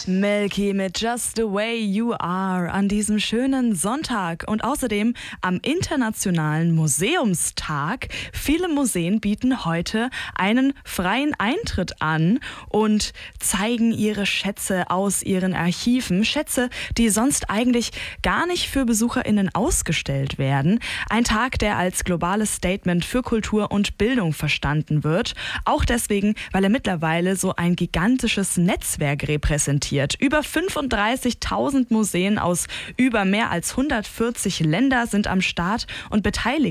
Milky mit Just the Way You Are an diesem schönen Sonntag und außerdem am Internationalen Museumstag. Viele Museen bieten heute einen freien Eintritt an und zeigen ihre Schätze aus ihren Archiven. Schätze, die sonst eigentlich gar nicht für BesucherInnen ausgestellt werden. Ein Tag, der als globales Statement für Kultur und Bildung verstanden wird. Auch deswegen, weil er mittlerweile so ein gigantisches Netzwerk repräsentiert. Über 35.000 Museen aus über mehr als 140 Ländern sind am Start und beteiligen